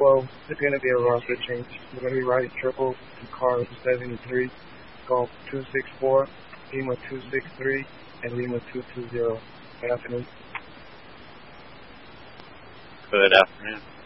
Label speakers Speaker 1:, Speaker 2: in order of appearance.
Speaker 1: 12, it's going to be a roster change. We're going to be riding triple to cars 73, Golf 264, Lima 263, and Lima 220. Good afternoon.
Speaker 2: Good afternoon.